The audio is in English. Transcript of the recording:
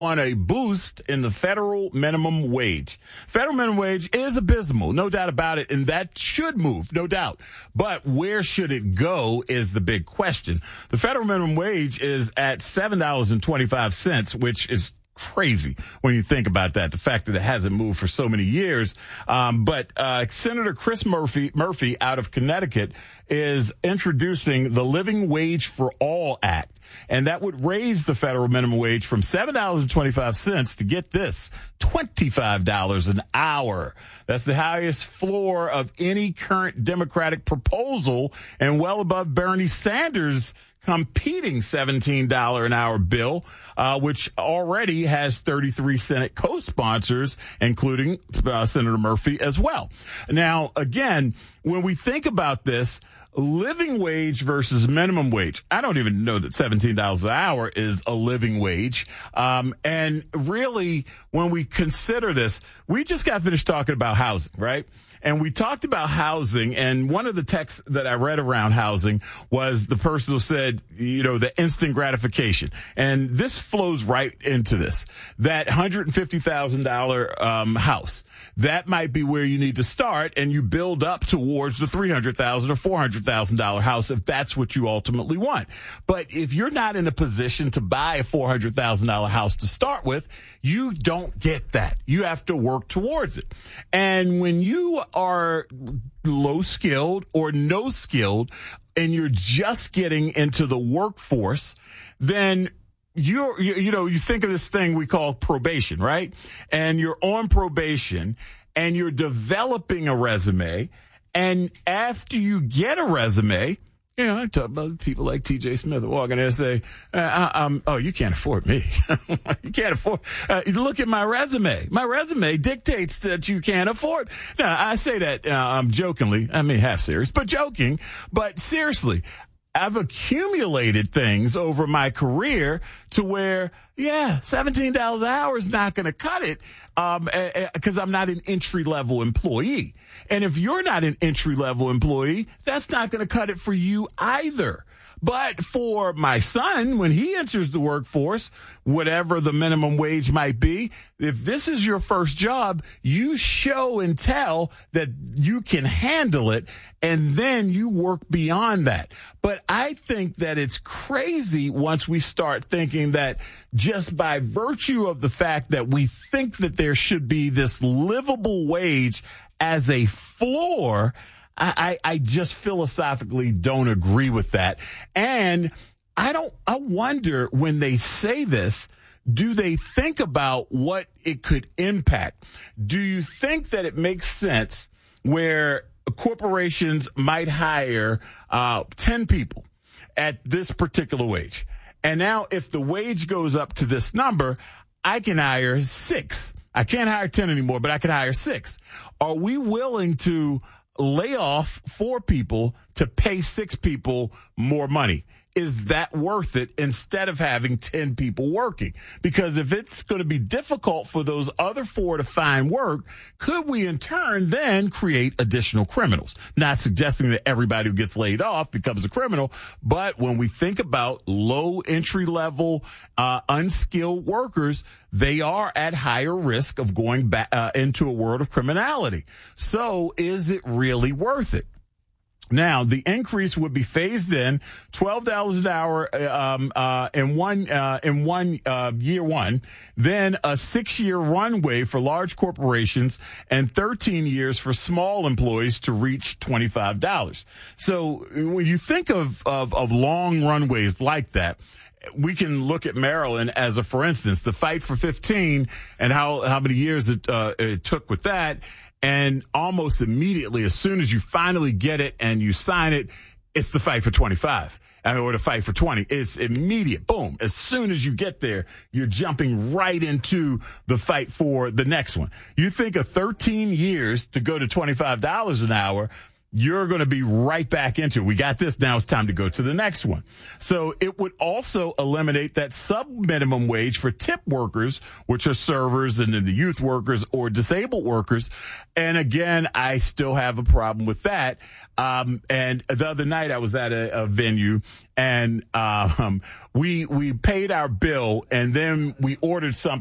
on a boost in the federal minimum wage. Federal minimum wage is abysmal, no doubt about it, and that should move, no doubt. But where should it go is the big question. The federal minimum wage is at $7.25, which is crazy when you think about that, the fact that it hasn't moved for so many years. But Senator Chris Murphy out of Connecticut is introducing the Living Wage for All Act. And that would raise the federal minimum wage from $7.25 to, get this, $25 an hour. That's the highest floor of any current Democratic proposal and well above Bernie Sanders' competing $17 an hour bill, which already has 33 Senate co-sponsors, including Senator Murphy as well. Now, again, when we think about this, living wage versus minimum wage, I don't even know that $17 an hour is a living wage. And really, when we consider this, we just got finished talking about housing, right? And we talked about housing, and one of the texts that I read around housing was the person who said, the instant gratification. And this flows right into this. That $150,000 house, that might be where you need to start, and you build up towards the $300,000 or $400,000 house if that's what you ultimately want. But if you're not in a position to buy a $400,000 house to start with, you don't get that. You have to work towards it. And when you are low skilled or no skilled and you're just getting into the workforce, then you think of this thing we call probation, right? And you're on probation and you're developing a resume. And after you get a resume, I talk about people like T.J. Smith walking there and say, you can't afford me. You can't afford. Look at my resume. My resume dictates that you can't afford. Now, I say that jokingly. I mean, half serious, but joking. But seriously, I've accumulated things over my career to where, $17 an hour is not going to cut it because I'm not an entry-level employee. And if you're not an entry-level employee, that's not going to cut it for you either. But for my son, when he enters the workforce, whatever the minimum wage might be, if this is your first job, you show and tell that you can handle it, and then you work beyond that. But I think that it's crazy once we start thinking that just by virtue of the fact that we think that there should be this livable wage as a floor, I just philosophically don't agree with that. And I wonder when they say this, do they think about what it could impact? Do you think that it makes sense where corporations might hire 10 people at this particular wage? And now if the wage goes up to this number, I can hire 6. I can't hire 10 anymore, but I can hire 6. Are we willing to lay off 4 people to pay 6 people more money? Is that worth it instead of having 10 people working? Because if it's going to be difficult for those other 4 to find work, could we in turn then create additional criminals? Not suggesting that everybody who gets laid off becomes a criminal, but when we think about low entry level, unskilled workers, they are at higher risk of going back into a world of criminality. So is it really worth it? Now, the increase would be phased in $12 an hour in year one, then a 6-year runway for large corporations and 13 years for small employees to reach $25. So when you think of long runways like that, we can look at Maryland as a, for instance, the fight for 15 and how many years it took with that. And almost immediately, as soon as you finally get it and you sign it, it's the fight for 25 or the fight for 20. It's immediate. Boom. As soon as you get there, you're jumping right into the fight for the next one. You think of 13 years to go to $25 an hour. you're going to be right back into it. We got this. Now it's time to go to the next one. So it would also eliminate that sub-minimum wage for tip workers, which are servers and then the youth workers or disabled workers. And again, I still have a problem with that. And the other night I was at a venue and we paid our bill and then we ordered something